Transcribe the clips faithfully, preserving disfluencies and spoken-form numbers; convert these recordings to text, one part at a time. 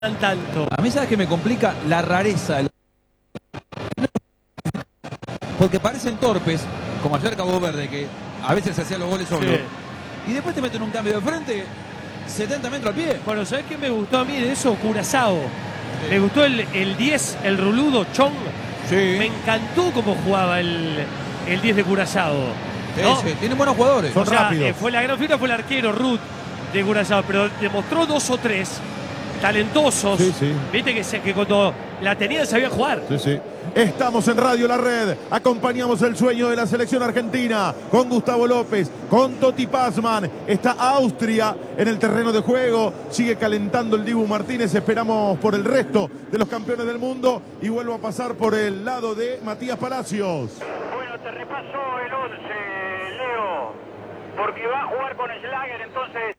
tanto. A mí, ¿sabes qué me complica? La rareza. Porque parecen torpes, como ayer Cabo Verde, que a veces se hacían los goles solo. Sí. Y después te meten un cambio de frente, setenta metros al pie. Bueno, ¿sabés qué me gustó a mí de eso? Curazao. Sí. Me gustó el, el diez, el ruludo, Chong. Sí. Me encantó cómo jugaba el, el diez de Curazao. Sí, ¿no? sí, tienen buenos jugadores. O sea, rápidos. eh, fue la gran figura, fue el arquero Ruth de Curazao, pero demostró dos o tres talentosos. Sí, sí. Viste que, se, que cuando la tenían sabían jugar. Sí, sí. Estamos en Radio La Red, acompañamos el sueño de la selección argentina con Gustavo López, con Toti Pazman. Está Austria en el terreno de juego, sigue calentando el Dibu Martínez. Esperamos por el resto de los campeones del mundo y vuelvo a pasar por el lado de Matías Palacios. Bueno, te repaso el once, Leo, porque va a jugar con Schlager, entonces...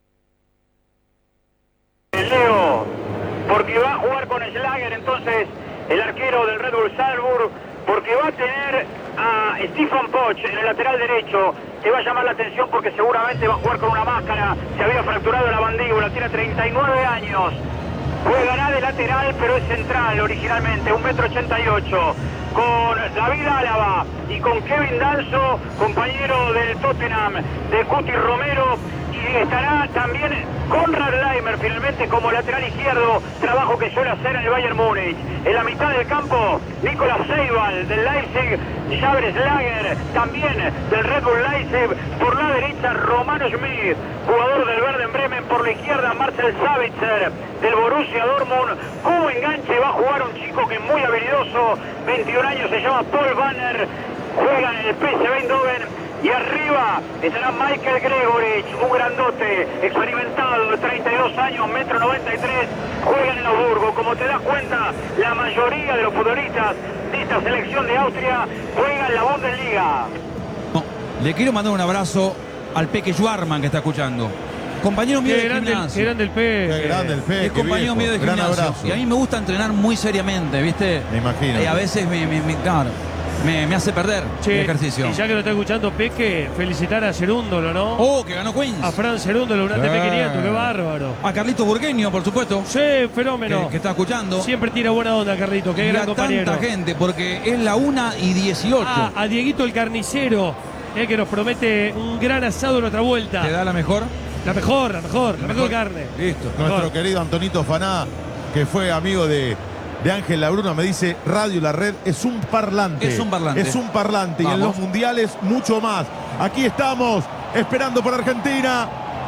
Leo, porque va a jugar con Schlager, entonces... el arquero del Red Bull Salzburg, porque va a tener a Stefan Poch en el lateral derecho. Te va a llamar la atención porque seguramente va a jugar con una máscara. Se había fracturado la mandíbula, tiene treinta y nueve años. Juegará de lateral, pero es central originalmente, un metro ochenta y ocho. Con David Álava y con Kevin Danso, compañero del Tottenham, de Cuti Romero. Y estará también Konrad Laimer finalmente como lateral izquierdo, trabajo que suele hacer en el Bayern Múnich. En la mitad del campo, Nicolas Seibal del Leipzig, Javier Schlager también del Red Bull Leipzig. Por la derecha, Romano Schmidt, jugador del Werder Bremen. Por la izquierda, Marcel Sabitzer del Borussia Dortmund. Como enganche va a jugar un chico que es muy habilidoso, veintiún años, se llama Paul Banner, juega en el P S V Eindhoven. Y arriba estará Michael Gregorich, un grandote, experimentado, de treinta y dos años, metro noventa y tres, juega en el Augsburgo. Como te das cuenta, la mayoría de los futbolistas de esta selección de Austria juegan en la Bundesliga. No, le quiero mandar un abrazo al Peque Schwarman que está escuchando. Compañero mío Qué de grande, gimnasio. qué grande el P. Qué grande el Peque, Es compañero viejo. mío de Gran gimnasio. abrazo. Y a mí me gusta entrenar muy seriamente, ¿viste? Me imagino. Y a veces me, me, me, claro, me, me hace perder Che, el ejercicio. y ya que lo está escuchando Peque, felicitar a Cerúndolo, ¿no? Oh, que ganó Queens. A Fran Cerúndolo, un A T P Eh. quinientos, qué bárbaro. A Carlitos Burgueño, por supuesto. Sí, fenómeno. Que, que está escuchando. Siempre tira buena onda, Carlito, qué y gran a compañero. tanta gente, porque es la una y dieciocho. Ah, a Dieguito el carnicero, eh, que nos promete un gran asado en otra vuelta. ¿Te da la mejor? La mejor, la mejor, la mejor carne. Listo. Nuestro Mejor. querido Antonito Faná, que fue amigo de, de Ángel Labruna, me dice, Radio La Red es un parlante. Es un parlante. Es un parlante. Y en Vamos. los mundiales mucho más. Aquí estamos, esperando por Argentina.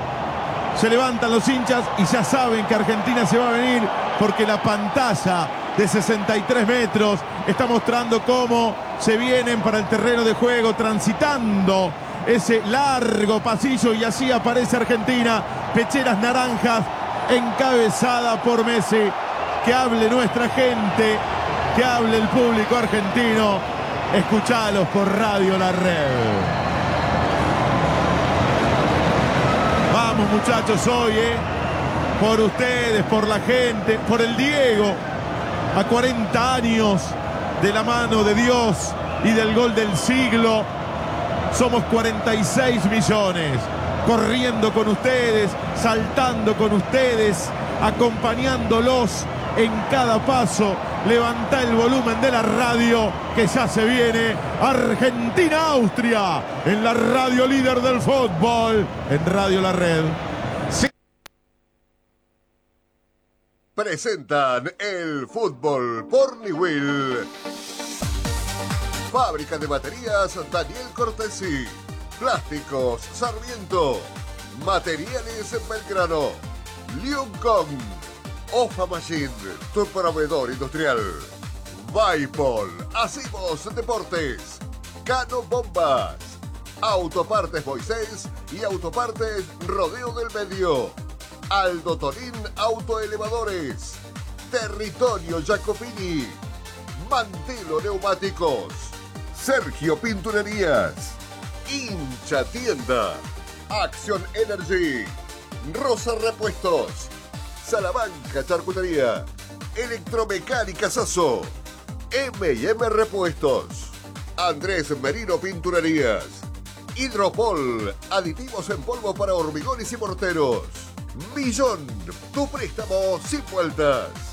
Se levantan los hinchas y ya saben que Argentina se va a venir porque la pantalla de sesenta y tres metros está mostrando cómo se vienen para el terreno de juego, transitando ese largo pasillo, y así aparece Argentina, pecheras naranjas, encabezada por Messi. Que hable nuestra gente, que hable el público argentino. Escuchalos por Radio La Red. Vamos, muchachos, hoy, ¿eh? Por ustedes, por la gente, por el Diego, a cuarenta años de la mano de Dios y del gol del siglo. Somos cuarenta y seis millones, corriendo con ustedes, saltando con ustedes, acompañándolos en cada paso. Levanta el volumen de la radio, que ya se viene Argentina-Austria en la radio líder del fútbol, en Radio La Red. Sí. Presentan el fútbol por Niwil. Fábrica de baterías Daniel Cortesi. Plásticos Sarmiento. Materiales Belgrano. Liuncom. Ofa Machine, tu proveedor industrial. Vaipol. Hacemos Deportes. Cano Bombas. Autopartes Moisés y Autopartes Rodeo del Medio. Aldo Tonín Autoelevadores. Territorio Jacopini. Mantelo Neumáticos. Sergio Pinturerías. Hincha Tienda. Action Energy. Rosa Repuestos. Salamanca Charcutería. Electromecánica Sasso. eme y eme Repuestos. Andrés Merino Pinturerías. Hidropol. Aditivos en polvo para hormigones y morteros. Millón, tu préstamo sin vueltas.